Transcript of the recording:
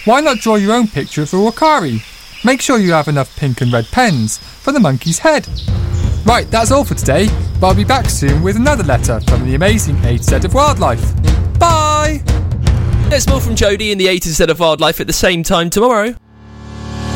why not draw your own picture of a Wakari? Make sure you have enough pink and red pens for the monkey's head. Right, that's all for today, but I'll be back soon with another letter from the amazing A to Z of Wildlife. Bye! There's more from Jodie in the A to Z of Wildlife at the same time tomorrow.